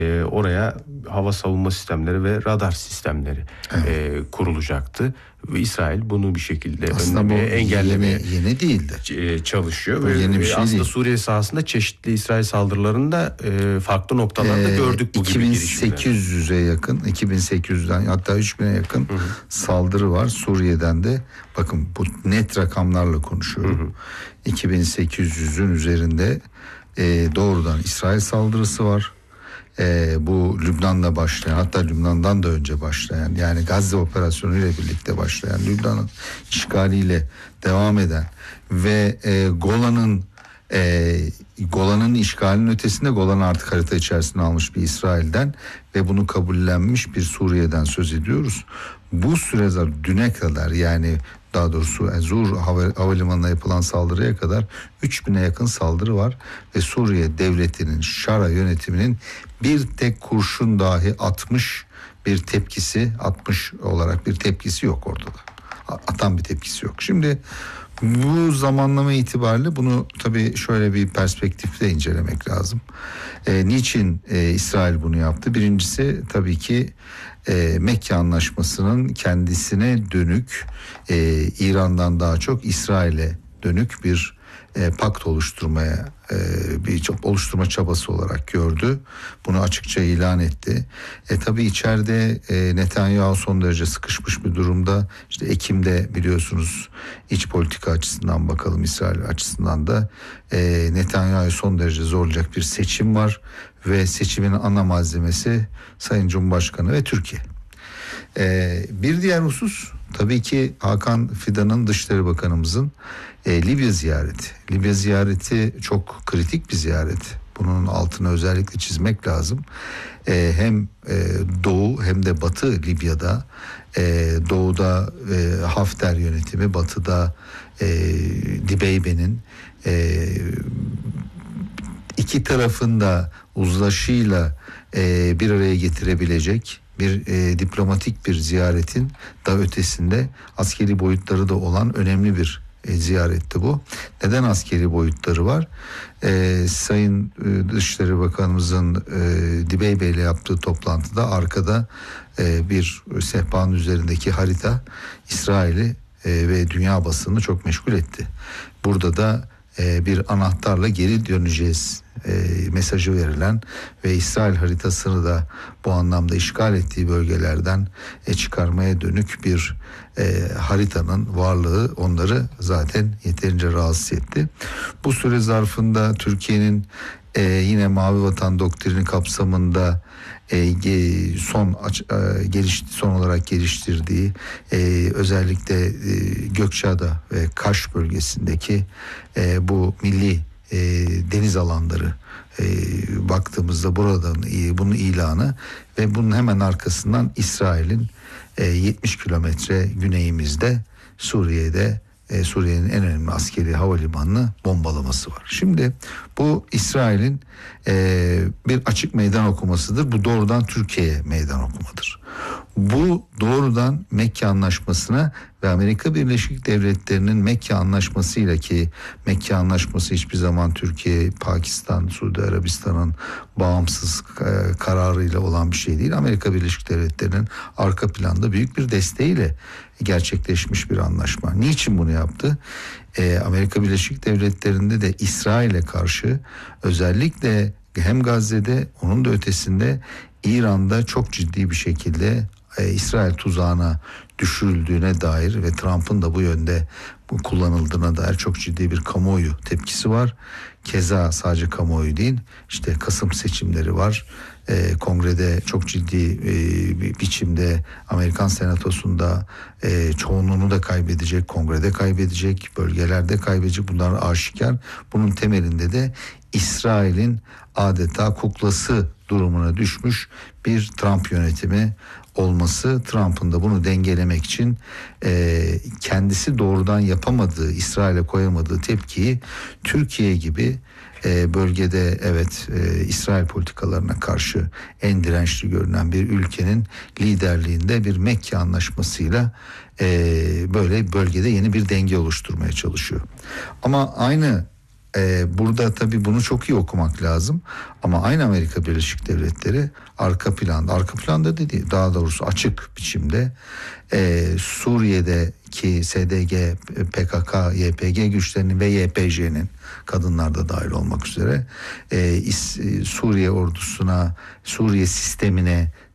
oraya hava savunma sistemleri ve radar sistemleri kurulacaktı. Ve İsrail bunu bir şekilde engellemeye yeni değildi. Çalışıyor. Bu yeni bir şey aslında değil. Suriye sahasında çeşitli İsrail saldırılarında farklı noktalarda gördük bu gibi girişimleri. 2800'e yakın, 2800'den hatta 3000'e yakın saldırı var Suriye'den de. Bakın bu net rakamlarla konuşuyorum. 2800'ün üzerinde doğrudan İsrail saldırısı var. Bu Lübnan'la başlayan, hatta Lübnan'dan da önce başlayan, yani Gazze operasyonu ile birlikte başlayan, Lübnan'ın işgaliyle devam eden ve Golan'ın işgalinin ötesinde Golan'ı artık harita içerisine almış bir İsrail'den ve bunu kabullenmiş bir Suriye'den söz ediyoruz. Bu süre zarfı düne kadar, yani daha doğrusu Zur havalimanına yapılan saldırıya kadar 3000'e yakın saldırı var ve Suriye devletinin, Şara yönetiminin bir tek kurşun dahi atmış olarak bir tepkisi yok ortada. Atan bir tepkisi yok. Şimdi bu zamanlama itibariyle bunu tabii şöyle bir perspektifle incelemek lazım. Niçin İsrail bunu yaptı? Birincisi tabii ki Mekke Anlaşması'nın kendisine dönük, İran'dan daha çok İsrail'e dönük bir pakt oluşturma çabası olarak gördü. Bunu açıkça ilan etti. Tabii içeride Netanyahu son derece sıkışmış bir durumda. İşte Ekim'de biliyorsunuz, iç politika açısından bakalım, İsrail açısından da Netanyahu son derece zorlayacak bir seçim var ve seçimin ana malzemesi Sayın Cumhurbaşkanı ve Türkiye. Bir diğer husus tabii ki Hakan Fidan'ın, Dışişleri Bakanımızın Libya ziyareti. Libya ziyareti çok kritik bir ziyaret. Bunun altını özellikle çizmek lazım. Hem Doğu hem de Batı Libya'da, Doğu'da Hafter yönetimi, Batı'da Dibeybe'nin iki tarafında uzlaşıyla bir araya getirebilecek bir diplomatik bir ziyaretin da ötesinde askeri boyutları da olan önemli bir ziyaretti bu. Neden askeri boyutları var? Sayın Dışişleri Bakanımızın Dibeybe ile yaptığı toplantıda arkada bir sehpanın üzerindeki harita İsrail'i ve dünya basını çok meşgul etti. Burada da bir anahtarla geri döneceğiz mesajı verilen ve İsrail haritasını da bu anlamda işgal ettiği bölgelerden çıkarmaya dönük bir haritanın varlığı onları zaten yeterince rahatsız etti. Bu süre zarfında Türkiye'nin yine Mavi Vatan doktrini kapsamında son olarak geliştirdiği özellikle Gökçeada ve Kaş bölgesindeki bu milli deniz alanları baktığımızda buradan bunun ilanı ve bunun hemen arkasından İsrail'in 70 kilometre güneyimizde Suriye'nin en önemli askeri havalimanını bombalaması var. Şimdi bu İsrail'in bir açık meydan okumasıdır. Bu doğrudan Türkiye'ye meydan okumadır. Bu doğrudan Mekke Anlaşması'na ve Amerika Birleşik Devletleri'nin Mekke Anlaşması'yla, ki Mekke Anlaşması hiçbir zaman Türkiye, Pakistan, Suudi Arabistan'ın bağımsız kararıyla olan bir şey değil. Amerika Birleşik Devletleri'nin arka planda büyük bir desteğiyle gerçekleşmiş bir anlaşma. Niçin bunu yaptı? Amerika Birleşik Devletleri'nde de İsrail'e karşı özellikle hem Gazze'de, onun da ötesinde İran'da çok ciddi bir şekilde İsrail tuzağına düşürüldüğüne dair ve Trump'ın da bu yönde kullanıldığına dair çok ciddi bir kamuoyu tepkisi var. Keza sadece kamuoyu değil, işte Kasım seçimleri var. Kongrede çok ciddi bir biçimde Amerikan Senatosu'nda çoğunluğunu da kaybedecek, kongrede kaybedecek, bölgelerde kaybedecek, bunlar aşikar. Bunun temelinde de İsrail'in adeta kuklası durumuna düşmüş bir Trump yönetimi olması, Trump'ın da bunu dengelemek için kendisi doğrudan yapamadığı, İsrail'e koyamadığı tepkiyi Türkiye gibi bölgede İsrail politikalarına karşı en dirençli görünen bir ülkenin liderliğinde bir Mekke Anlaşması'yla böyle bölgede yeni bir denge oluşturmaya çalışıyor. Ama aynı burada tabii bunu çok iyi okumak lazım. Ama aynı Amerika Birleşik Devletleri arka planda dediği, daha doğrusu açık biçimde Suriye'deki SDG, PKK, YPG güçlerinin ve YPJ'nin, kadınlar da dahil olmak üzere Suriye ordusuna, Suriye sistemine